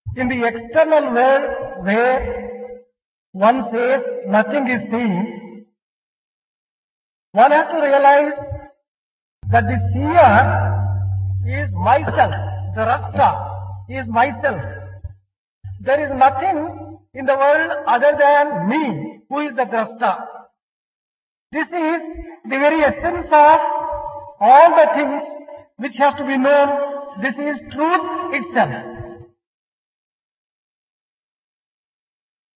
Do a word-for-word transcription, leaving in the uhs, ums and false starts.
In the external world where one says nothing is seen, one has to realize that the seer is myself, the rasta is myself. There is nothing in the world other than me, who is the rasta. This is the very essence of all the things which has to be known. This is truth itself.